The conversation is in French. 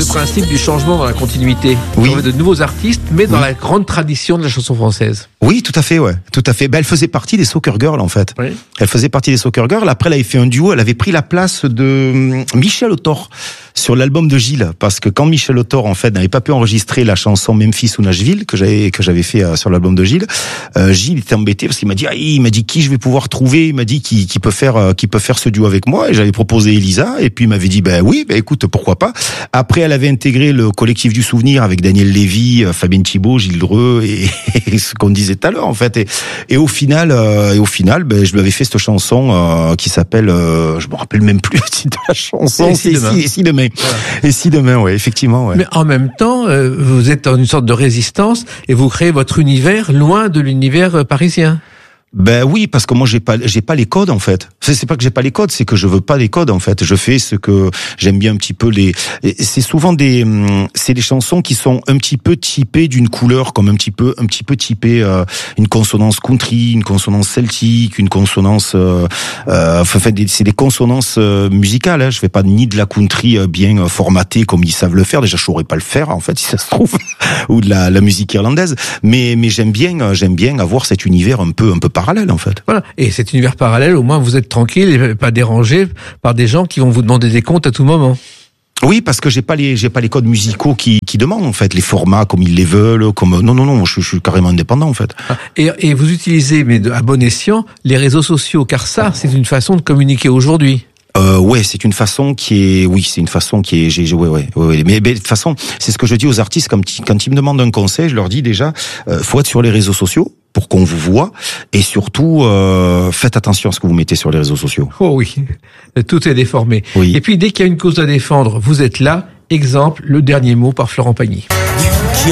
principe du changement dans la continuité. Vous Oui. avez de nouveaux artistes, mais dans la grande tradition de la chanson française. Oui, tout à fait, ouais, tout à fait. Ben, elle faisait partie des Soccer Girls, en fait. Oui. Elle faisait partie des Soccer Girls. Après, elle avait fait un duo. Elle avait pris la place de Michel Autor sur l'album de Gilles, parce que quand Michel Autor, en fait, n'avait pas pu enregistrer la chanson Memphis ou Nashville que j'avais fait sur l'album de Gilles, Gilles était embêté parce qu'il m'a dit qui je vais pouvoir trouver. Il m'a dit qui peut faire ce duo avec moi. Et j'avais proposé Elisa. Et puis il m'avait dit oui, écoute, pourquoi pas. Après, elle avait intégré le collectif du souvenir avec Daniel Lévy, Fabien Thibault, Gilles Dreux et ce qu'on disait tout à l'heure, en fait. Et au final, je lui avais fait cette chanson qui s'appelle, je me rappelle même plus le titre de la chanson. Et si demain. Et si demain. Voilà. Et si demain, ouais, effectivement, ouais. Mais en même temps, vous êtes dans une sorte de résistance et vous créez votre univers loin de l'univers parisien. Ben oui, parce que moi j'ai pas les codes, en fait. C'est pas que j'ai pas les codes, c'est que je veux pas les codes, en fait. Je fais ce que j'aime bien un petit peu c'est souvent des chansons qui sont un petit peu typées d'une couleur, comme un petit peu typées une consonance country, une consonance celtique, une consonance c'est des consonances musicales, hein. Je fais pas ni de la country bien formatée comme ils savent le faire. Déjà, je saurais pas le faire, en fait, si ça se trouve, ou de la musique irlandaise. Mais j'aime bien avoir cet univers un peu parallèle, en fait. Voilà. Et cet univers parallèle, au moins vous êtes tranquille et pas dérangé par des gens qui vont vous demander des comptes à tout moment. Oui, parce que j'ai pas les codes musicaux qui demandent, en fait, les formats comme ils les veulent, comme non, je suis carrément indépendant, en fait. Et vous utilisez, mais à bon escient, les réseaux sociaux, car ça, c'est une façon de communiquer aujourd'hui. Ouais, c'est une façon qui est, mais de toute façon, c'est ce que je dis aux artistes quand ils me demandent un conseil, je leur dis déjà, faut être sur les réseaux sociaux pour qu'on vous voit, et surtout, faites attention à ce que vous mettez sur les réseaux sociaux. Oh oui, tout est déformé. Oui. Et puis, dès qu'il y a une cause à défendre, vous êtes là. Exemple, le dernier mot par Florent Pagny.